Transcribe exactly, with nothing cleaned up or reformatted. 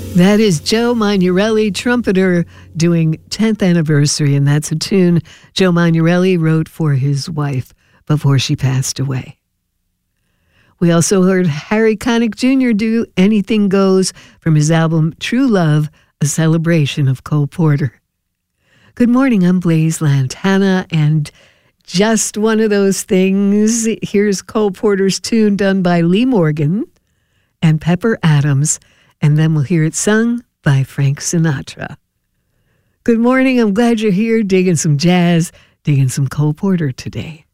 That is Joe Magnarelli, trumpeter, doing tenth anniversary, and that's a tune Joe Magnarelli wrote for his wife before she passed away. We also heard Harry Connick Junior do Anything Goes from his album True Love, a celebration of Cole Porter. Good morning, I'm Blaise Lantana, and just one of those things. Here's Cole Porter's tune done by Lee Morgan and Pepper Adams, and then we'll hear it sung by Frank Sinatra. Good morning, I'm glad you're here, digging some jazz, digging some Cole Porter today.